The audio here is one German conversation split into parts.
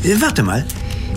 Warte mal.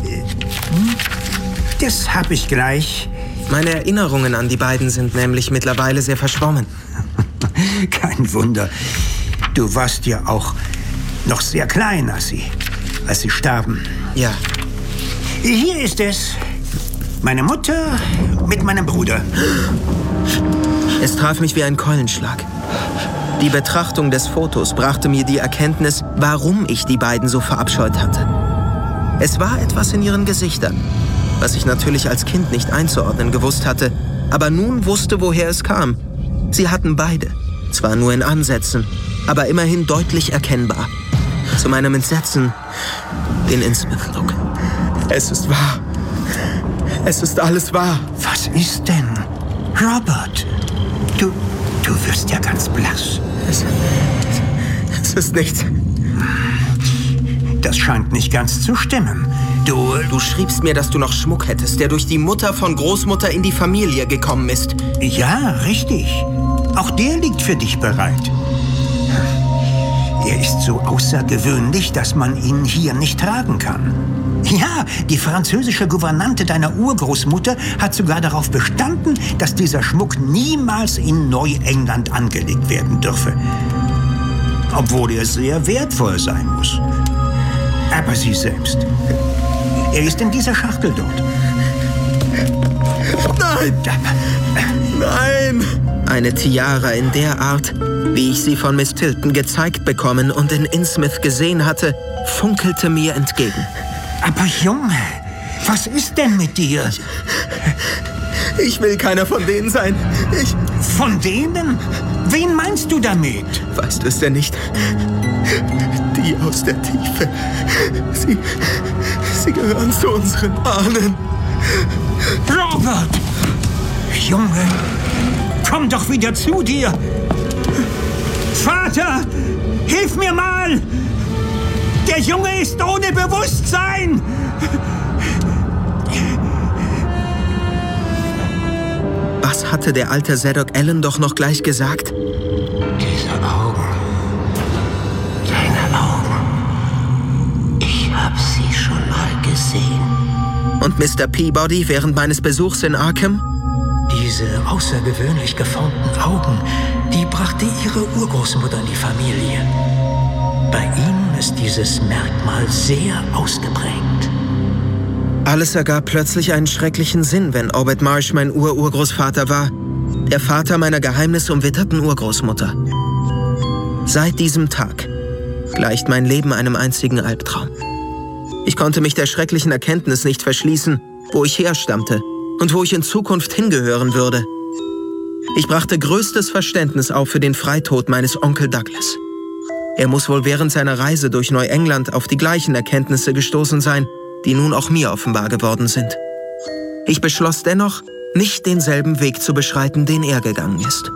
Das hab ich gleich. Meine Erinnerungen an die beiden sind nämlich mittlerweile sehr verschwommen. Kein Wunder. Du warst ja auch noch sehr klein, als sie starben. Ja. Hier ist es. Meine Mutter mit meinem Bruder. Es traf mich wie ein Keulenschlag. Die Betrachtung des Fotos brachte mir die Erkenntnis, warum ich die beiden so verabscheut hatte. Es war etwas in ihren Gesichtern, was ich natürlich als Kind nicht einzuordnen gewusst hatte, aber nun wusste, woher es kam. Sie hatten beide, zwar nur in Ansätzen, aber immerhin deutlich erkennbar. Zu meinem Entsetzen den Innsmouth-Look. Es ist wahr. Es ist alles wahr. Was ist denn? Robert, du wirst ja ganz blass. Es ist nichts. Das scheint nicht ganz zu stimmen. Du schriebst mir, dass du noch Schmuck hättest, der durch die Mutter von Großmutter in die Familie gekommen ist. Ja, richtig. Auch der liegt für dich bereit. Er ist so außergewöhnlich, dass man ihn hier nicht tragen kann. Ja, die französische Gouvernante deiner Urgroßmutter hat sogar darauf bestanden, dass dieser Schmuck niemals in Neuengland angelegt werden dürfe. Obwohl er sehr wertvoll sein muss. Aber sie selbst. Er ist in dieser Schachtel dort. Nein! Nein! Eine Tiara in der Art, wie ich sie von Miss Tilton gezeigt bekommen und in Innsmouth gesehen hatte, funkelte mir entgegen. Aber Junge, was ist denn mit dir? Ich will keiner von denen sein. Von denen? Wen meinst du damit? Weißt du es denn nicht? Die aus der Tiefe. Sie gehören zu unseren Ahnen. Robert! Junge, komm doch wieder zu dir! Vater, hilf mir mal! Der Junge ist ohne Bewusstsein! Was hatte der alte Zadok Allen doch noch gleich gesagt? Diese Augen. Deine Augen. Ich hab sie schon mal gesehen. Und Mr. Peabody während meines Besuchs in Arkham? Diese außergewöhnlich geformten Augen, die brachte ihre Urgroßmutter in die Familie. Bei ihnen ist dieses Merkmal sehr ausgeprägt. Alles ergab plötzlich einen schrecklichen Sinn, wenn Obed Marsh mein Urgroßvater war. Der Vater meiner geheimnisumwitterten Urgroßmutter. Seit diesem Tag gleicht mein Leben einem einzigen Albtraum. Ich konnte mich der schrecklichen Erkenntnis nicht verschließen, wo ich herstammte und wo ich in Zukunft hingehören würde. Ich brachte größtes Verständnis auf für den Freitod meines Onkel Douglas. Er muss wohl während seiner Reise durch Neuengland auf die gleichen Erkenntnisse gestoßen sein, die nun auch mir offenbar geworden sind. Ich beschloss dennoch, nicht denselben Weg zu beschreiten, den er gegangen ist.